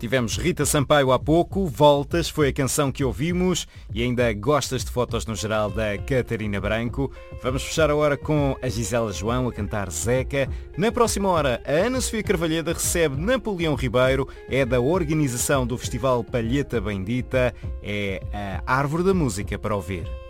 Tivemos Rita Sampaio há pouco, Voltas foi a canção que ouvimos e ainda gostas de fotos no geral da Catarina Branco. Vamos fechar a hora com a Gisela João a cantar Zeca. Na próxima hora, a Ana Sofia Carvalheda recebe Napoleão Ribeiro, é da organização do Festival Palheta Bendita, é a Árvore da Música para ouvir.